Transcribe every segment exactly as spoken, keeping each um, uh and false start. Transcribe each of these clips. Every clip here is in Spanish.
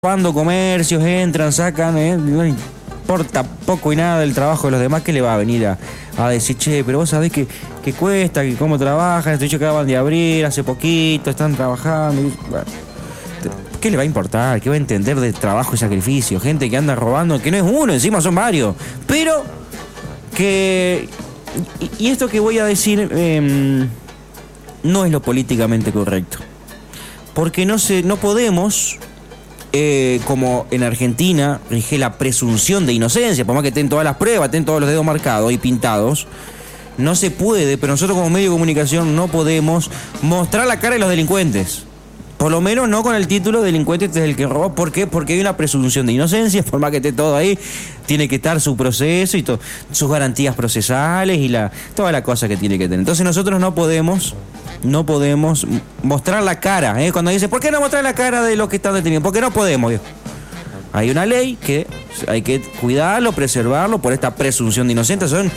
Cuando comercios entran, sacan, eh, no importa poco y nada del trabajo de los demás, que le va a venir a, a decir, che, pero vos sabés que, que cuesta, que cómo trabajan, estos que acaban de abrir hace poquito, están trabajando. Y, bueno, ¿qué le va a importar? ¿Qué va a entender de trabajo y sacrificio? Gente que anda robando, que no es uno, encima son varios. Pero que... Y, y esto que voy a decir eh, no es lo políticamente correcto. Porque no, se, no podemos... Eh, como en Argentina rige la presunción de inocencia, por más que estén todas las pruebas, estén todos los dedos marcados y pintados, no se puede, pero nosotros como medio de comunicación no podemos mostrar la cara de los delincuentes. Por lo menos no con el título delincuente este es el que robó. ¿Por qué? Porque hay una presunción de inocencia, por más que esté todo ahí, tiene que estar su proceso y to- sus garantías procesales y la toda la cosa que tiene que tener. Entonces nosotros no podemos... No podemos mostrar la cara, ¿eh? Cuando dice, ¿por qué no mostrar la cara de los que están detenidos? Porque no podemos. Hay una ley que hay que cuidarlo, preservarlo por esta presunción de inocencia. Son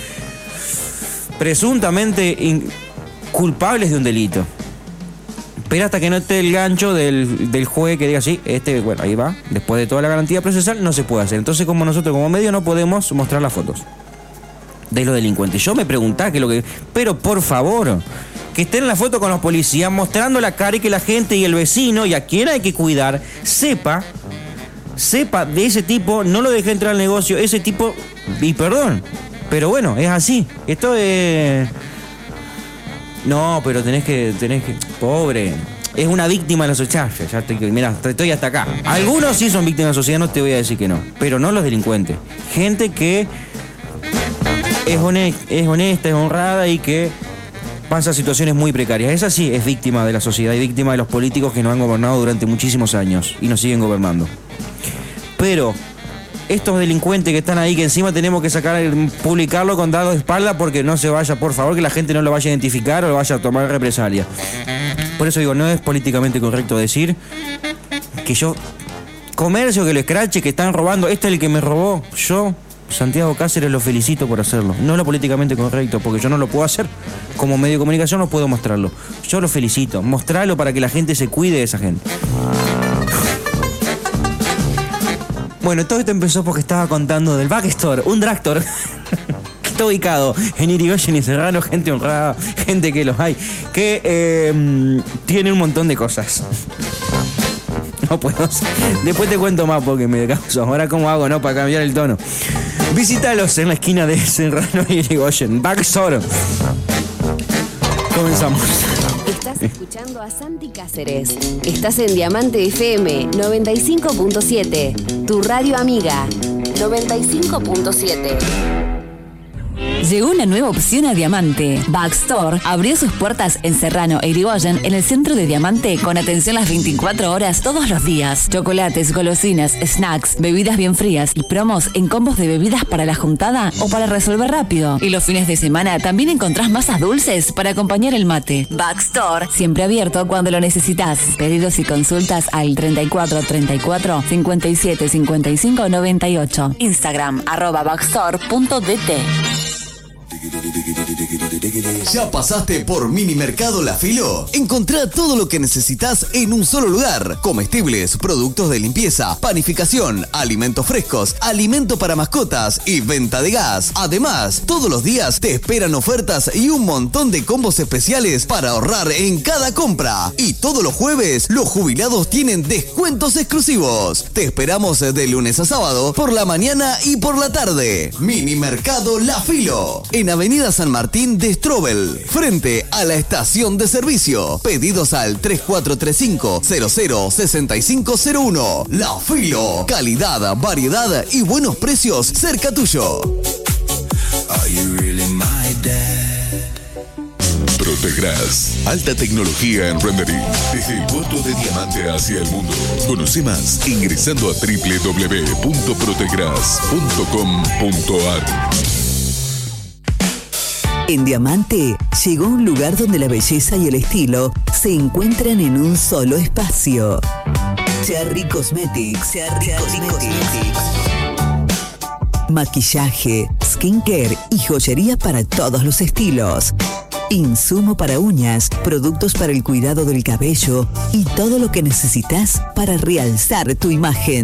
presuntamente in- culpables de un delito. Pero hasta que no esté el gancho del, del juez que diga, sí, este, bueno, ahí va, después de toda la garantía procesal, no se puede hacer. Entonces, como nosotros como medio no podemos mostrar las fotos de los delincuentes. Yo me preguntaba que lo que... Pero por favor... que estén en la foto con los policías mostrando la cara y que la gente y el vecino y a quien hay que cuidar sepa, sepa de ese tipo, no lo deje entrar al negocio, ese tipo, y perdón, pero bueno, es así. Esto es... No, pero tenés que, tenés que, pobre, es una víctima de la sociedad. Ya estoy, mira, estoy hasta acá. Algunos sí son víctimas de la sociedad, no te voy a decir que no, pero no los delincuentes. Gente que es honesta, es honesta, es honrada y que pasa situaciones muy precarias. Esa sí es víctima de la sociedad y víctima de los políticos que nos han gobernado durante muchísimos años y nos siguen gobernando. Pero estos delincuentes que están ahí, que encima tenemos que sacar, publicarlo con dados de espalda porque no se vaya, por favor, que la gente no lo vaya a identificar o lo vaya a tomar represalia. Por eso digo, no es políticamente correcto decir que yo, comercio que lo escrache, que están robando, este es el que me robó, yo... Santiago Cáceres lo felicito por hacerlo. No es lo políticamente correcto, porque yo no lo puedo hacer. Como medio de comunicación no puedo mostrarlo. Yo lo felicito. Mostrarlo para que la gente se cuide de esa gente. Bueno, todo esto empezó porque estaba contando del Backstore, un drugstore que está ubicado en Irigoyen y Serrano, gente honrada, gente que los hay, que eh, tiene un montón de cosas. No puedo. Después te cuento más porque me causo. Ahora cómo hago, ¿no? Para cambiar el tono. Visítalos en la esquina de Serrano y Irigoyen. Backstore. Comenzamos. Estás escuchando a Santi Cáceres. Estás en Diamante F M noventa y cinco punto siete. Tu radio amiga. noventa y cinco punto siete. Llegó una nueva opción a Diamante. Backstore abrió sus puertas en Serrano e Irigoyen, en el centro de Diamante, con atención las veinticuatro horas todos los días. Chocolates, golosinas, snacks, bebidas bien frías y promos en combos de bebidas para la juntada o para resolver rápido. Y los fines de semana también encontrás masas dulces para acompañar el mate. Backstore, siempre abierto cuando lo necesitas. Pedidos y consultas al treinta y cuatro treinta y cuatro cincuenta y siete cincuenta y cinco noventa y ocho. Instagram, arroba backstore punto d t. ¿Ya pasaste por Mini Mercado La Filo? Encontrá todo lo que necesitas en un solo lugar. Comestibles, productos de limpieza, panificación, alimentos frescos, alimento para mascotas y venta de gas. Además, todos los días te esperan ofertas y un montón de combos especiales para ahorrar en cada compra. Y todos los jueves, los jubilados tienen descuentos exclusivos. Te esperamos de lunes a sábado, por la mañana y por la tarde. Mini Mercado La Filo, en Avenida San Martín de Strobel, frente a la estación de servicio. Pedidos al tres cuatro tres cinco cero cero seis cinco cero uno. La Filo, calidad, variedad y buenos precios cerca tuyo. Are you really my dad? Protegras, alta tecnología en rendering, desde el puerto de Diamante hacia el mundo. Conoce más ingresando a doble u doble u doble u punto protegras punto com punto a r. En Diamante llegó un lugar donde la belleza y el estilo se encuentran en un solo espacio. Cherry Cosmetics. Cherry Cosmetics. Maquillaje, skincare y joyería para todos los estilos. Insumo para uñas, productos para el cuidado del cabello y todo lo que necesitas para realzar tu imagen.